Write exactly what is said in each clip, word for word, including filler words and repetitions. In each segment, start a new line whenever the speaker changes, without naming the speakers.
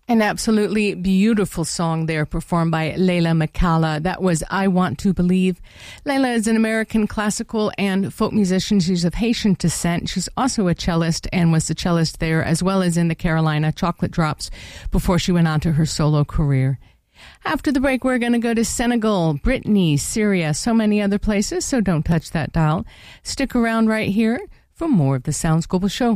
An absolutely beautiful song there performed by Leila McCalla. That was I Want to Believe. Leila is an American classical and folk musician. She's of Haitian descent. She's also a cellist and was the cellist there as well as in the Carolina Chocolate Drops before she went on to her solo career. After the break, we're going to go to Senegal, Brittany, Syria, so many other places, so don't touch that dial. Stick around right here for more of the Sounds Global Show.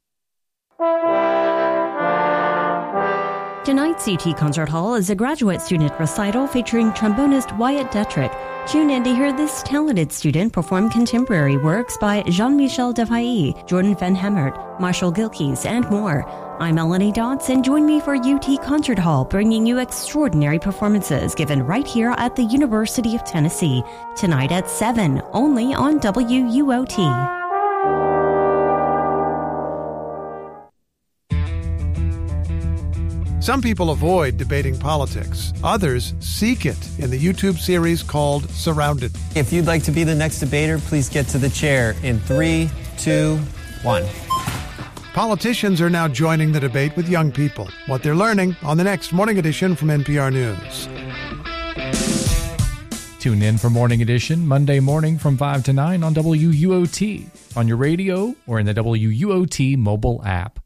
Tonight's U T Concert Hall is a graduate student recital featuring trombonist Wyatt Detrick. Tune in to hear this talented student perform contemporary works by Jean-Michel Defailly, Jordan Van Hemert, Marshall Gilkes, and more. I'm Melanie Dotz, and join me for U T Concert Hall, bringing you extraordinary performances given right here at the University of Tennessee. Tonight at seven, only on W U O T.
Some people avoid debating politics. Others seek it in the YouTube series called Surrounded.
If you'd like to be the next debater, please get to the chair in three, two, one.
Politicians are now joining the debate with young people. What they're learning on the next Morning Edition from N P R News.
Tune in for Morning Edition Monday morning from five to nine on W U O T, on your radio or in the W U O T mobile app.